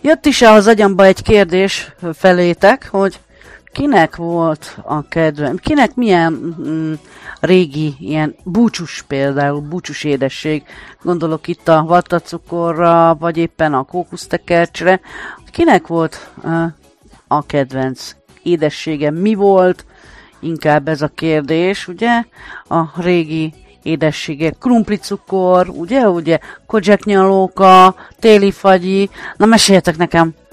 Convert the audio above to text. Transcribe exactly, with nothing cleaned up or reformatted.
Jött is el az agyamba egy kérdés felétek, hogy kinek volt a kedvenc, kinek milyen mm, régi ilyen búcsus például, búcsus édesség, gondolok itt a vattacukorra, vagy éppen a kókusztekercsre, kinek volt uh, a kedvenc édessége, mi volt, inkább ez a kérdés, ugye, a régi édességek, krumplicukor, ugye, ugye, kodzseknyalóka, téli fagyi, na meséljetek nekem!